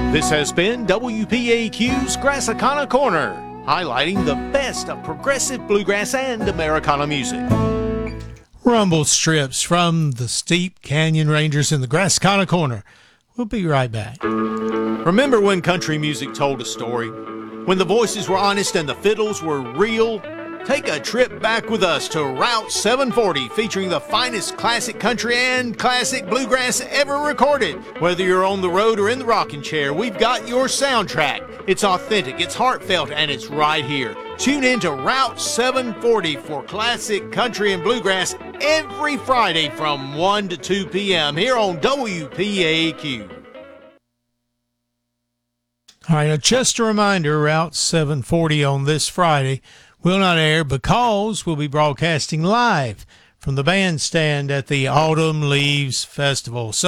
This has been WPAQ's Grassicana Corner, highlighting the best of progressive bluegrass and Americana music. Rumble strips from the Steep Canyon Rangers in the Grassicana Corner. We'll be right back. Remember when country music told a story? When the voices were honest and the fiddles were real? Take a trip back with us to Route 740, featuring the finest classic country and classic bluegrass ever recorded. Whether you're on the road or in the rocking chair, we've got your soundtrack. It's authentic, it's heartfelt, and it's right here. Tune in to Route 740 for classic country and bluegrass every Friday from 1 to 2 p.m. here on WPAQ. All right, now just a reminder, Route 740 on this Friday will not air because we'll be broadcasting live from the bandstand at the Autumn Leaves Festival. So